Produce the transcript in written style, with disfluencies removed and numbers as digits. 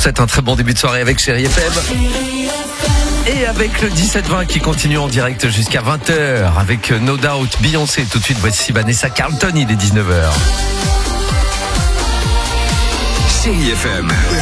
souhaite un très bon début de soirée avec Chérie FM. Et avec le 17-20 qui continue en direct jusqu'à 20h avec No Doubt, Beyoncé. Tout de suite, voici Vanessa Carlton, il est 19h. Chérie FM,